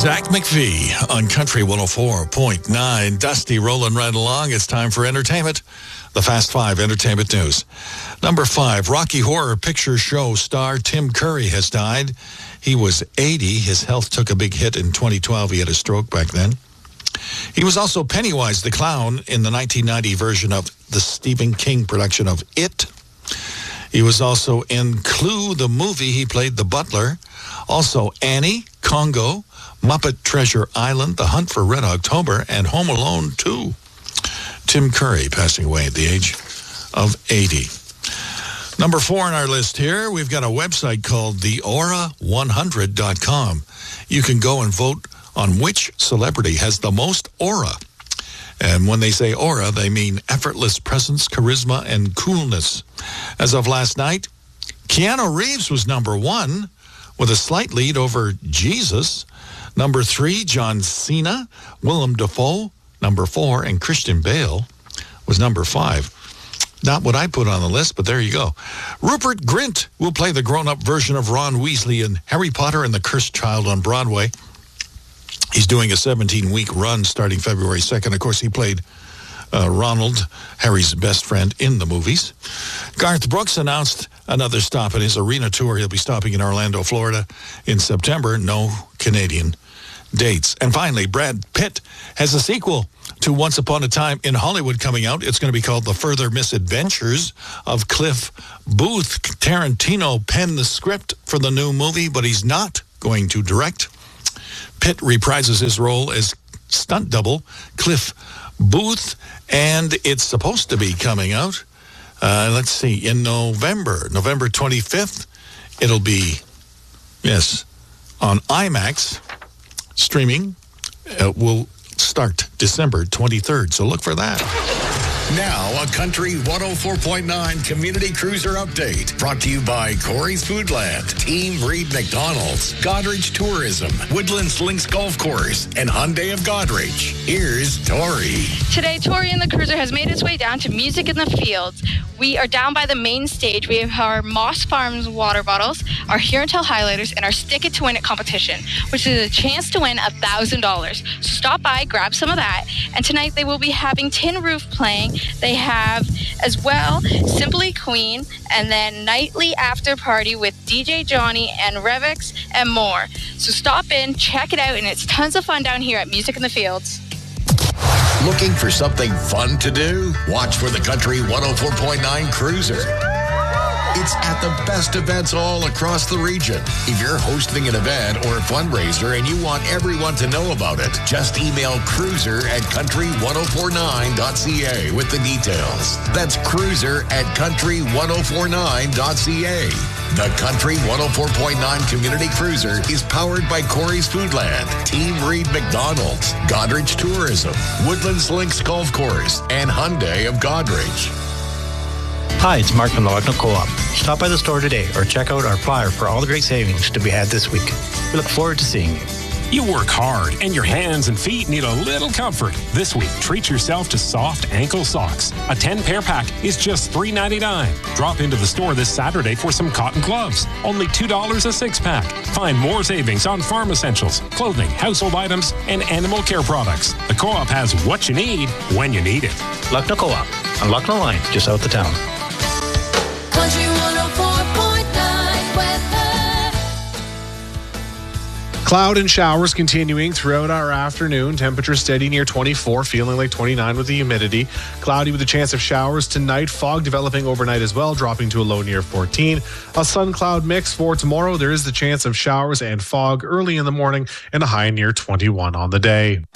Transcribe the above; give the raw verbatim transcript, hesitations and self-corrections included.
Zach McVie on Country one oh four point nine. Dusty rolling right along. It's time for entertainment. The Fast Five Entertainment News. Number five, Rocky Horror Picture Show star Tim Curry has died. He was eighty. His health took a big hit in twenty twelve. He had a stroke back then. He was also Pennywise the Clown in the nineteen ninety version of the Stephen King production of It. He was also in Clue, the movie. He played the butler. Also Annie, Congo, Muppet Treasure Island, The Hunt for Red October, and Home Alone two. Tim Curry passing away at the age of eighty. Number four on our list here, we've got a website called the aura one hundred dot com. You can go and vote on which celebrity has the most aura. And when they say aura, they mean effortless presence, charisma, and coolness. As of last night, Keanu Reeves was number one with a slight lead over Jesus. Number three, John Cena, Willem Dafoe, number four, and Christian Bale was number five. Not what I put on the list, but there you go. Rupert Grint will play the grown-up version of Ron Weasley in Harry Potter and the Cursed Child on Broadway. He's doing a seventeen-week run starting February second. Of course, he played uh, Ronald, Harry's best friend, in the movies. Garth Brooks announced another stop in his arena tour. He'll be stopping in Orlando, Florida in September. No Canadian dates. And finally, Brad Pitt has a sequel to Once Upon a Time in Hollywood coming out. It's going to be called The Further Misadventures of Cliff Booth. Tarantino penned the script for the new movie, but he's not going to direct. Pitt reprises his role as stunt double Cliff Booth, and it's supposed to be coming out, uh, let's see, in November, November twenty-fifth. It'll be, yes, on IMAX. Streaming uh, will start December twenty-third, so look for that. Now, a Country one oh four point nine Community Cruiser Update. Brought to you by Corey's Foodland, Team Reed McDonald's, Godrich Tourism, Woodlands Links Golf Course, and Hyundai of Godrich. Here's Tori. Today, Tori and the Cruiser has made its way down to Music in the Fields. We are down by the main stage. We have our Moss Farms water bottles, our Here and Tell highlighters, and our Stick It to Win It competition, which is a chance to win one thousand dollars. So stop by, grab some of that. And tonight, they will be having Tin Roof playing. They have, as well, Simply Queen, and then Nightly After Party with D J Johnny and Revix and more. So stop in, check it out, and it's tons of fun down here at Music in the Fields. Looking for something fun to do? Watch for the Country one oh four point nine Cruiser. It's at the best events all across the region. If you're hosting an event or a fundraiser and you want everyone to know about it, just email cruiser at country one oh four nine dot c a with the details. That's cruiser at country one oh four nine dot c a. The Country one oh four point nine Community Cruiser is powered by Corey's Foodland, Team Reed McDonald's, Godrich Tourism, Woodlands Links Golf Course, and Hyundai of Godrich. Hi, it's Mark from the Lucknow Co-op. Stop by the store today or check out our flyer for all the great savings to be had this week. We look forward to seeing you. You work hard, and your hands and feet need a little comfort. This week, treat yourself to soft ankle socks. A ten-pair pack is just three ninety-nine. Drop into the store this Saturday for some cotton gloves. Only two dollars a six-pack. Find more savings on farm essentials, clothing, household items, and animal care products. The Co-op has what you need when you need it. Lucknow Co-op on Lucknow Line, just south of town. Country one oh four point nine weather. Cloud and showers continuing throughout our afternoon. Temperature steady near twenty-four, feeling like twenty-nine with the humidity. Cloudy with a chance of showers tonight. Fog developing overnight as well, dropping to a low near fourteen. A sun-cloud mix for tomorrow. There is the chance of showers and fog early in the morning and a high near twenty-one on the day.